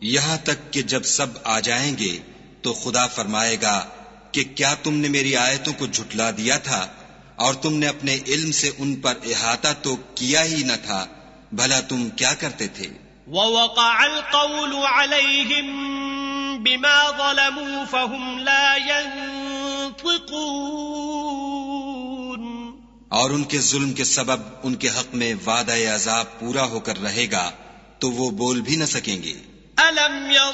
यहाँ तक कि जब सब आ जाएंगे तो खुदा फरमाएगा कि क्या तुमने मेरी आयतों को झुठला दिया था और तुमने अपने इल्म से उन पर इहाता तो किया ही न था, भला तुम क्या करते थे। ववक़अल क़ौलु अलैहिम बिमा ज़लमू फ़हुम ला यंतिक़ून, और उनके जुल्म के सबब उनके हक में वादा अज़ाब पूरा होकर रहेगा तो वो बोल भी न सकेंगे। अलम